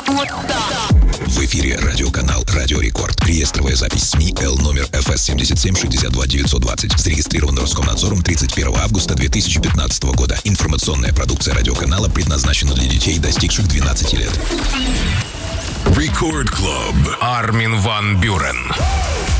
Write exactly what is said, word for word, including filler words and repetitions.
В эфире радиоканал «Радио Рекорд». Реестровая запись СМИ Л номер эф эс семьдесят семь шестьдесят два девятьсот двадцать. Зарегистрирован Роскомнадзором тридцать первого августа две тысячи пятнадцатого года. Информационная продукция радиоканала предназначена для детей, достигших двенадцати лет. Рекорд Клуб. Армин ван Бюрен.